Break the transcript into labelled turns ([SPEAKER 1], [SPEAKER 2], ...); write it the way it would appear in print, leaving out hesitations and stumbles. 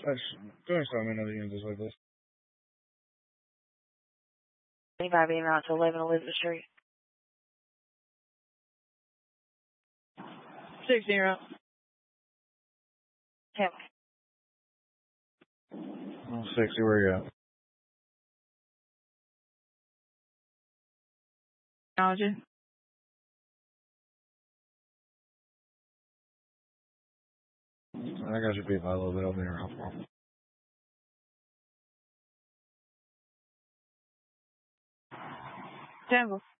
[SPEAKER 1] Don't show me another unit just like this.
[SPEAKER 2] 25 being out to 11 Elizabeth Street.
[SPEAKER 3] 60.
[SPEAKER 2] Tampa.
[SPEAKER 1] 60, where you at?
[SPEAKER 3] Technology.
[SPEAKER 1] I got your beat by a little bit over here.
[SPEAKER 3] Tampa.